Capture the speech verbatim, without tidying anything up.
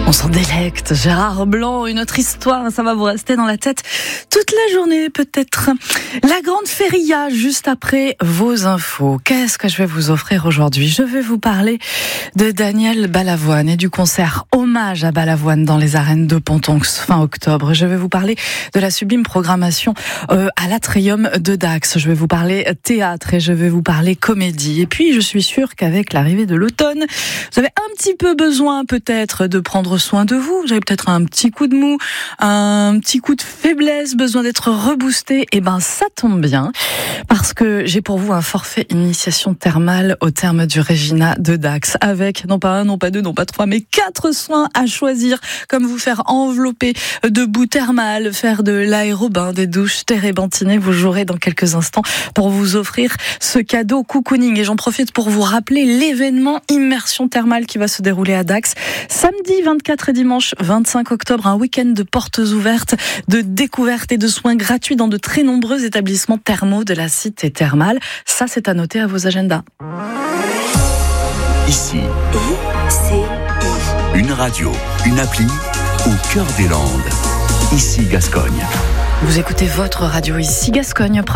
On s'en délecte. Gérard Blanc, une autre histoire, ça va vous rester dans la tête toute la journée peut-être. La grande feria, juste après vos infos. Qu'est-ce que je vais vous offrir aujourd'hui ? Je vais vous parler de Daniel Balavoine et du concert Hommage à Balavoine dans les arènes de Pontonx fin octobre. Je vais vous parler de la sublime programmation euh, à l'Atrium de Dax. Je vais vous parler théâtre et je vais vous parler comédie. Et puis je suis sûre qu'avec l'arrivée de l'automne, vous avez un petit peu besoin peut-être de prendre soin de vous. Vous avez peut-être un petit coup de mou, un petit coup de faiblesse, besoin d'être reboosté. Et ben ça tombe bien parce que j'ai pour vous un forfait initiation thermale au terme du Regina de Dax avec non pas un, non pas deux, non pas trois, mais quatre soins à choisir, comme vous faire envelopper de boue thermale, faire de l'aérobin, des douches térébentinées. Vous jouerez dans quelques instants pour vous offrir ce cadeau cocooning. Et j'en profite pour vous rappeler l'événement immersion thermale qui va se dérouler à Dax samedi vingt-quatre et dimanche vingt-cinq octobre, un week-end de portes ouvertes, de découvertes et de soins gratuits dans de très nombreux établissements thermaux de la cité thermale. Ça, c'est à noter à vos agendas. Ici, I C I. Une radio, une appli au cœur des Landes. Ici Gascogne. Vous écoutez votre radio Ici Gascogne.